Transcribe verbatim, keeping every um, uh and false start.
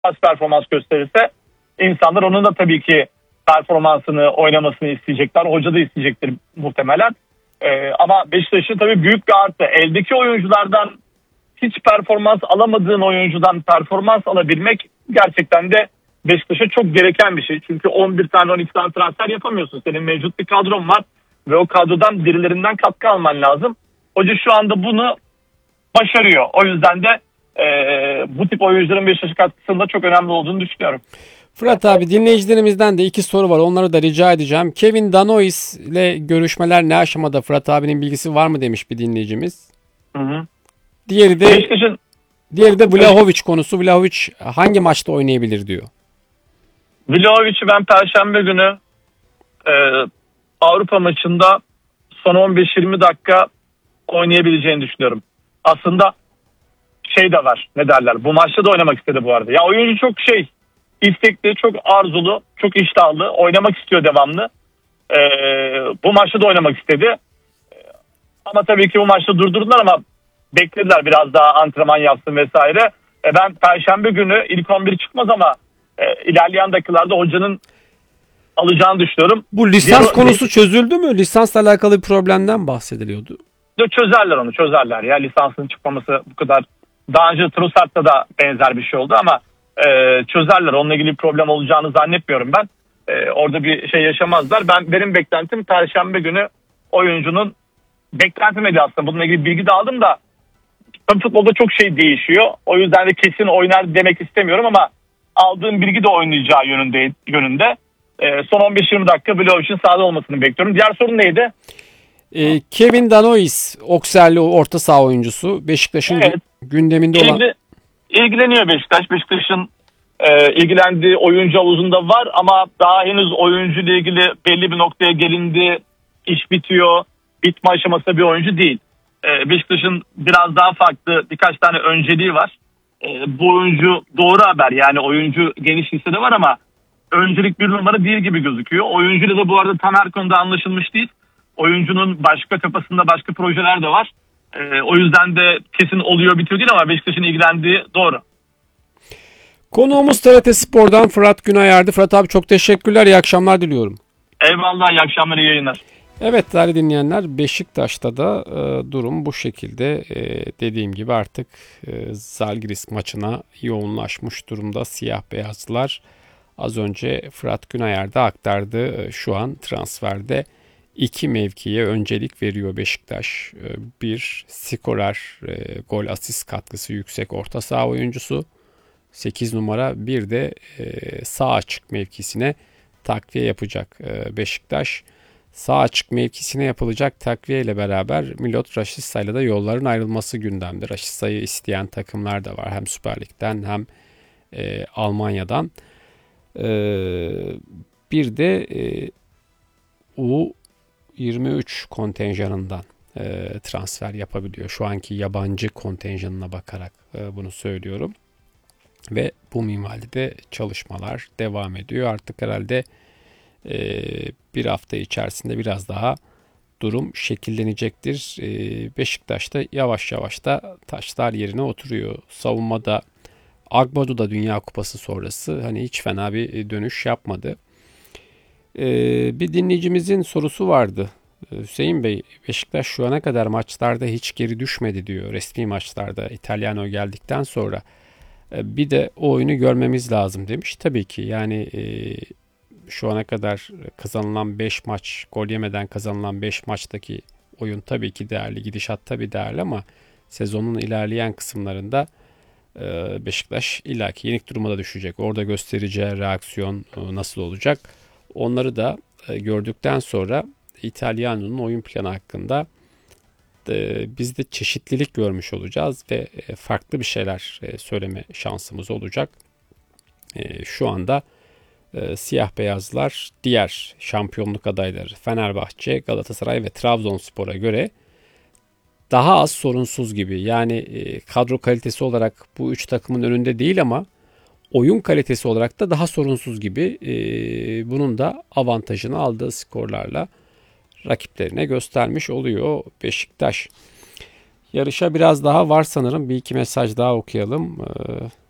az performans gösterirse insanlar onun da tabii ki performansını, oynamasını isteyecekler. Hoca da isteyecektir muhtemelen. Ee, ama Beşiktaş'ın tabii büyük bir artı. Eldeki oyunculardan hiç performans alamadığın oyuncudan performans alabilmek gerçekten de Beşiktaş'a çok gereken bir şey. Çünkü on bir tane on iki tane transfer yapamıyorsun. Senin mevcut bir kadron var ve o kadrodan birilerinden katkı alman lazım. Hoca şu anda bunu başarıyor. O yüzden de e, bu tip oyuncuların Beşiktaş'a katkısında çok önemli olduğunu düşünüyorum. Fırat abi, dinleyicilerimizden de iki soru var. Onları da rica edeceğim. Kevin Danois ile görüşmeler ne aşamada? Fırat abinin bilgisi var mı demiş bir dinleyicimiz. Hı hı. Diğeri de Beşiktaş'ın diğeri de Vlahovic konusu. Vlahovic hangi maçta oynayabilir diyor. Vlahovic'i ben Perşembe günü e, Avrupa maçında son on beş yirmi dakika oynayabileceğini düşünüyorum. Aslında şey de var, ne derler, bu maçta da oynamak istedi bu arada. Ya oyuncu çok şey, istekli, çok arzulu, çok iştahlı, oynamak istiyor devamlı. Ee, bu maçta da oynamak istedi. Ee, ama tabii ki bu maçta durdurdular ama beklediler biraz daha antrenman yapsın vesaire. Ee, ben Perşembe günü ilk on bir çıkmaz ama e, ilerleyen dakikalarda hocanın alacağını düşünüyorum. Bu lisans Diğer, konusu çözüldü mü? Lisansla alakalı bir problemden bahsediliyordu. Çözerler onu, çözerler ya, lisansın çıkmaması bu kadar. Daha önce Trossard'da da benzer bir şey oldu ama e, çözerler. Onunla ilgili bir problem olacağını zannetmiyorum ben. E, orada bir şey yaşamazlar. Ben benim beklentim Perşembe günü oyuncunun, beklentimedi aslında. Bununla ilgili bilgi de aldım da tabii futbolda çok şey değişiyor. O yüzden de kesin oynar demek istemiyorum ama aldığım bilgi de oynayacağı yönünde. yönünde. E, son on beş yirmi dakika Vlahovic'in sahada olmasını bekliyorum. Diğer sorun neydi? Ee, Kevin Danois, Auxerre'li orta saha oyuncusu. Beşiktaş'ın Evet. gündeminde olan. İlgi, ilgileniyor Beşiktaş. Beşiktaş'ın e, ilgilendiği oyuncu havuzunda var ama daha henüz oyuncu ile ilgili belli bir noktaya gelindi. İş bitiyor. Bitme aşamasında bir oyuncu değil. E, Beşiktaş'ın biraz daha farklı birkaç tane önceliği var. E, bu oyuncu doğru haber. Yani oyuncu geniş listede var ama öncelik bir numara değil gibi gözüküyor. Oyuncuyla da bu arada tam her konuda anlaşılmış değil. Oyuncunun başka kafasında başka projeler de var. Ee, o yüzden de kesin oluyor bitiyor değil ama Beşiktaş'ın ilgilendiği doğru. Konuğumuz T R T Spor'dan Fırat Günayar'dı. Fırat abi çok teşekkürler. İyi akşamlar diliyorum. Eyvallah, iyi akşamlar, iyi yayınlar. Evet değerli dinleyenler, Beşiktaş'ta da e, durum bu şekilde. E, dediğim gibi artık e, Zalgiris maçına yoğunlaşmış durumda siyah beyazlılar. Az önce Fırat Günayar da aktardı. E, şu an transferde İki mevkiye öncelik veriyor Beşiktaş. Bir, skorer, gol asist katkısı yüksek orta saha oyuncusu sekiz numara. Bir de sağ açık mevkisine takviye yapacak Beşiktaş. Sağ açık mevkisine yapılacak takviye ile beraber Milot Rashica da yolların ayrılması gündemde. Rashica'yı isteyen takımlar da var. Hem Süper Lig'den hem Almanya'dan. Bir de U yirmi üç kontenjanından e, transfer yapabiliyor. Şu anki yabancı kontenjanına bakarak e, bunu söylüyorum. Ve bu minvalde çalışmalar devam ediyor. Artık herhalde e, bir hafta içerisinde biraz daha durum şekillenecektir. E, Beşiktaş'ta yavaş yavaş da taşlar yerine oturuyor. Savunmada Agbodu da Dünya Kupası sonrası hani hiç fena bir dönüş yapmadı. Ee, bir dinleyicimizin sorusu vardı. Hüseyin Bey, Beşiktaş şu ana kadar maçlarda hiç geri düşmedi diyor. Resmi maçlarda Italiano geldikten sonra. Ee, bir de o oyunu görmemiz lazım demiş. Tabii ki yani e, şu ana kadar kazanılan beş maç, gol yemeden kazanılan beş maçtaki oyun tabii ki değerli. Gidişat tabii değerli ama sezonun ilerleyen kısımlarında e, Beşiktaş illaki yenik duruma da düşecek. Orada göstereceği reaksiyon e, nasıl olacak? Onları da e, gördükten sonra İtalyano'nun oyun planı hakkında e, biz de çeşitlilik görmüş olacağız ve e, farklı bir şeyler e, söyleme şansımız olacak. E, şu anda e, siyah beyazlar diğer şampiyonluk adayları Fenerbahçe, Galatasaray ve Trabzonspor'a göre daha az sorunsuz gibi. Yani e, kadro kalitesi olarak bu üç takımın önünde değil ama oyun kalitesi olarak da daha sorunsuz gibi. Ee, bunun da avantajını aldığı skorlarla rakiplerine göstermiş oluyor Beşiktaş. Yarışa biraz daha var sanırım. Bir iki mesaj daha okuyalım. Ee,